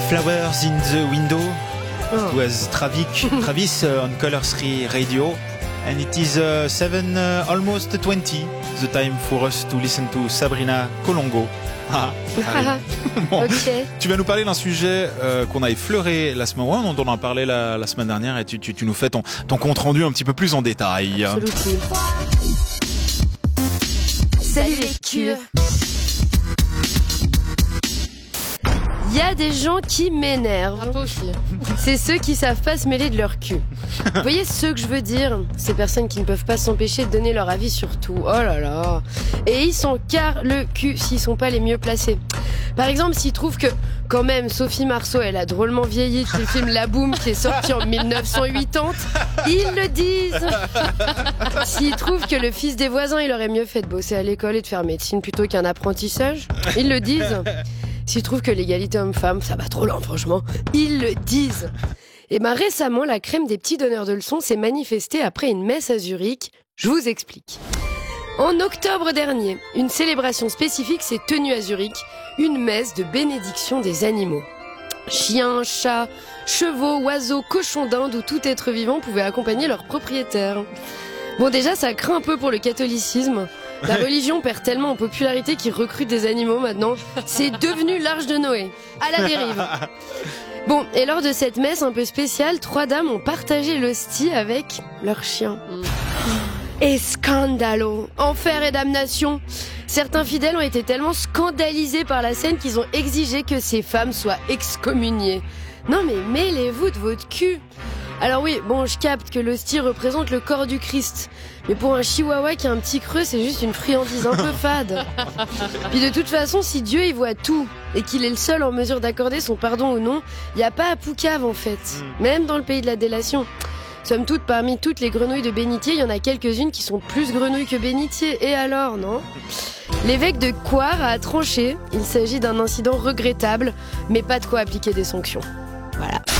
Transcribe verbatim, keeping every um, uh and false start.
Flowers in the Window. Oh. It was Travis, Travis uh, on Color three Radio. And it is uh, seven, uh, almost twenty, the time for us to listen to Sabrina Colongo. Ah, bon. Okay. Tu vas nous parler d'un sujet euh, qu'on a effleuré la semaine dernière, dont on en a parlé la, la semaine dernière, et tu, tu, tu nous fais ton, ton compte rendu un petit peu plus en détail. Absolument. Salut les cures. Il y a des gens qui m'énervent. Toi aussi. C'est ceux qui savent pas se mêler de leur cul. Vous voyez ce que je veux dire? Ces personnes qui ne peuvent pas s'empêcher de donner leur avis sur tout. Oh là là. Et ils s'en carrent le cul s'ils sont pas les mieux placés. Par exemple, s'ils trouvent que, quand même, Sophie Marceau, elle a drôlement vieilli depuis le film La Boum qui est sorti en mille neuf cent quatre-vingt-dix, ils le disent. S'ils trouvent que le fils des voisins, il aurait mieux fait de bosser à l'école et de faire médecine plutôt qu'un apprentissage, ils le disent. S'ils trouvent que l'égalité homme-femme, ça va trop loin, franchement, ils le disent. Et ben récemment, la crème des petits donneurs de leçons s'est manifestée après une messe à Zurich. Je vous explique. En octobre dernier, une célébration spécifique s'est tenue à Zurich, une messe de bénédiction des animaux. Chiens, chats, chevaux, oiseaux, cochons d'Inde ou tout être vivant pouvait accompagner leur propriétaire. Bon, déjà, ça craint un peu pour le catholicisme. La religion perd tellement en popularité qu'ils recrutent des animaux maintenant. C'est devenu l'Arche de Noé, à la dérive. Bon, et lors de cette messe un peu spéciale, trois dames ont partagé l'hostie avec leur chien. Et scandalo, enfer et damnation. Certains fidèles ont été tellement scandalisés par la scène qu'ils ont exigé que ces femmes soient excommuniées. Non mais mêlez-vous de votre cul. Alors oui, bon, je capte que l'hostie représente le corps du Christ. Mais pour un chihuahua qui a un petit creux, c'est juste une friandise un peu fade. Puis de toute façon, si Dieu il voit tout et qu'il est le seul en mesure d'accorder son pardon ou non, il n'y a pas à poucave en fait. Même dans le pays de la délation. Somme toute, parmi toutes les grenouilles de bénitier, il y en a quelques-unes qui sont plus grenouilles que bénitier. Et alors, non? L'évêque de Coire a tranché. Il s'agit d'un incident regrettable, mais pas de quoi appliquer des sanctions. Voilà.